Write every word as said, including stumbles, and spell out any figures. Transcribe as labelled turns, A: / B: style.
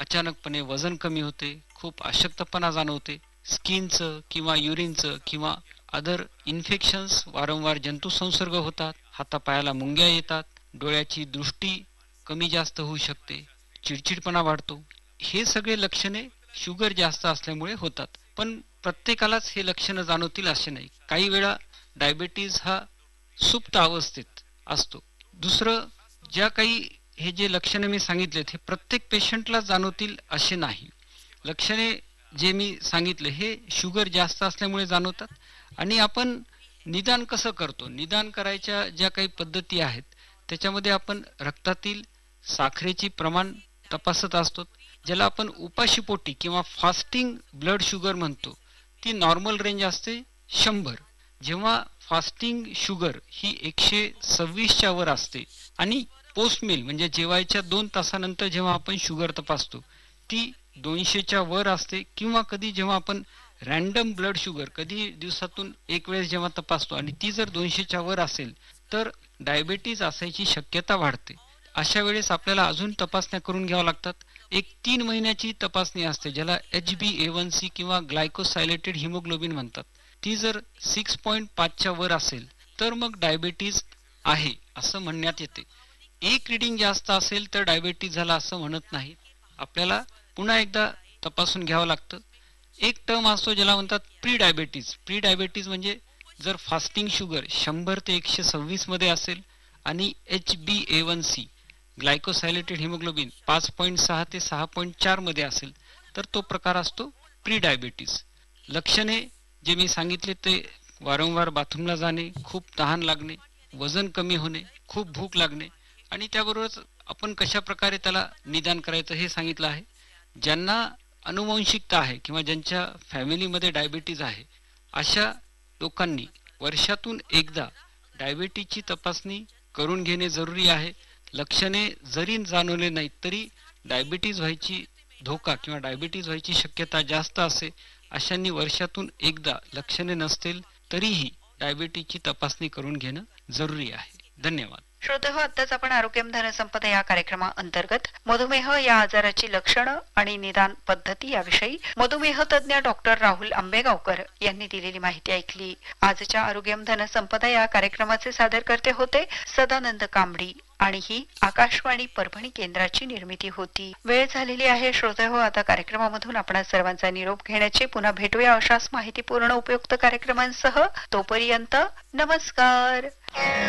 A: अचानकपणे वजन कमी होते, खूप अशक्तपणा जाणवते, स्किनचं किंवा युरिनचं किंवा अदर इन्फेक्शन्स वारंवार जंतू संसर्ग होतात, हातापायाला मुंग्या येतात, डोळ्याची दृष्टी कमी जास्त होऊ शकते, चिडचिडपणा वाढतो. हे सगळे लक्षणे शुगर जास्त असल्यामुळे होतात. पण प्रत्येकालाच हे लक्षणं जाणवतील असे नाही. काही वेळा डायबिटीज हा सुप्त अवस्थेत असतो. दुसरं, ज्या काही हे जे लक्षणे मी सांगितलेत हे प्रत्येक पेशंटला जाणवतील असे नाही. लक्षणे जे मी सांगितले हे शुगर जास्त असल्यामुळे जाणवतात. आणि आपण निदान कसं करतो, निदान करायच्या ज्या काही पद्धती आहेत त्याच्यामध्ये आपण रक्तातील साखरेचे प्रमाण तपासत असतो, ज्याला आपण उपाशीपोटी किंवा फास्टिंग ब्लड शुगर म्हणतो. ती नॉर्मल रेंज असते शंभर. जेव्हा फास्टिंग शुगर ही एकशे सव्वीसच्या वर असते आणि पोस्ट मील म्हणजे जेवायच्या दोन तासानंतर जेव्हा आपण शुगर तपासतो ती दोनशेच्या वर असते. किंवा कधी जेव्हा आपण रॅन्डम ब्लड शुगर कधी दिवसातून एक वेळेस जेव्हा तपासतो आणि ती जर दोनशेच्या वर असेल तर डायबिटीज असायची शक्यता वाढते. अशा वेळेस आपल्याला अजून तपासण्या करून घ्याव्या लागतात. एक तीन महिन्याची तपासणी असते ज्याला एच बी ए वन सी किंवा ग्लायकोसायलेटेड हिमोग्लोबिन म्हणतात. ती जर सिक्स पॉईंट पाचच्या वर असेल तर मग डायबिटीज आहे असं म्हणण्यात येते. एक रिडिंग जास्त असेल तर डायबिटीज झाला असं म्हणत नाही. आपल्याला पुन्हा एकदा तपासून घ्यावं लागतं. एक टर्म असतो ज्याला म्हणतात प्री डायबिटीज. प्री डायबिटीज म्हणजे जर फास्टिंग शुगर शंभर ते एकशे सव्वीस मध्ये असेल आणि एच बी ए वन सी ग्लायकोसायलेटेड हिमोग्लोबिन पाच पॉईंट सहा ते सहा पॉईंट चार मध्ये असेल तर तो प्रकार असतो प्री डायबिटीज. लक्षणे जे मी सांगितले ते वारंवार बाथरूमला जाणे, खूप तहान लागणे, वजन कमी होणे, खूप भूक लागणे आणि त्याबरोबरच आपण कशा प्रकारे त्याला निदान करायचं हे सांगितलं आहे. ज्यांना अनुवंशिकता आहे किंवा ज्यांच्या फॅमिलीमध्ये डायबिटीज आहे अशा लोकांनी वर्षातून एकदा डायबिटीजची तपासणी करून घेणे जरुरी आहे. लक्षणे जरी जाणवले नाहीत तरी डायबिटीज व्हायची धोका किंवा डायबिटीज व्हायची शक्यता जास्त असे अशांनी वर्षातून एकदा लक्षणे नसतील तरीही डायबिटीजची तपासणी करून घेणं जरुरी आहे. धन्यवाद.
B: श्रोतेहो, आत्ताच आपण आरोग्यम धनसंपदा या कार्यक्रमाअंतर्गत मधुमेह या आजाराची लक्षणं आणि निदान पद्धती याविषयी मधुमेह तज्ज्ञ डॉक्टर राहुल आंबेगावकर यांनी दिलेली माहिती ऐकली. आजच्या आरोग्यम धनसंपदा या कार्यक्रमाचे सादरकर्ते होते सदानंद कांबडी आणि ही आकाशवाणी परभणी केंद्राची निर्मिती होती. वेळ झालेली आहे श्रोतेहो, आता कार्यक्रमामधून आपण सर्वांचा निरोप घेण्याची. पुन्हा भेटूया अशाच माहितीपूर्ण उपयुक्त कार्यक्रमांसह. तोपर्यंत नमस्कार.